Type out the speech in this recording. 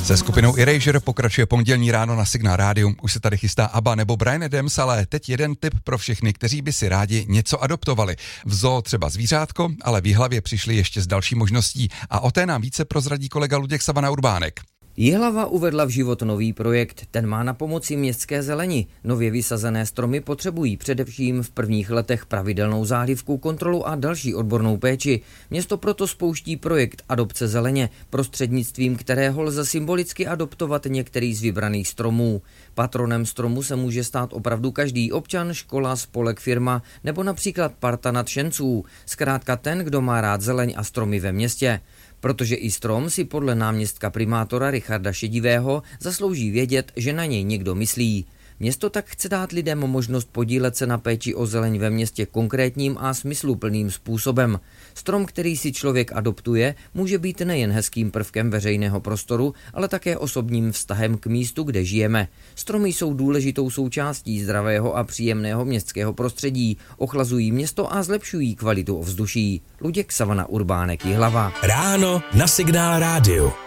Se skupinou Erasure pokračuje pondělní ráno na Signál Rádiu. Už se tady chystá ABBA nebo Bryan Adams, ale teď jeden tip pro všechny, kteří by si rádi něco adoptovali. V zoo třeba zvířátko, ale v Jihlavě přišli ještě s další možností a o té nám více prozradí kolega Luděk Savana-Urbánek. Jihlava uvedla v život nový projekt, ten má na pomoci městské zeleni. Nově vysazené stromy potřebují především v prvních letech pravidelnou záhlivku, kontrolu a další odbornou péči. Město proto spouští projekt Adopce zeleně, prostřednictvím kterého lze symbolicky adoptovat některý z vybraných stromů. Patronem stromu se může stát opravdu každý občan, škola, spolek, firma nebo například parta nadšenců. Zkrátka ten, kdo má rád zeleň a stromy ve městě. Protože i strom si podle náměstka primátora Richarda Šedivého zaslouží vědět, že na něj někdo myslí. Město tak chce dát lidem možnost podílet se na péči o zeleň ve městě konkrétním a smysluplným způsobem. Strom, který si člověk adoptuje, může být nejen hezkým prvkem veřejného prostoru, ale také osobním vztahem k místu, kde žijeme. Stromy jsou důležitou součástí zdravého a příjemného městského prostředí, ochlazují město a zlepšují kvalitu ovzduší. Luděk Savana-Urbánek, Jihlava. Ráno na Signál Rádiu.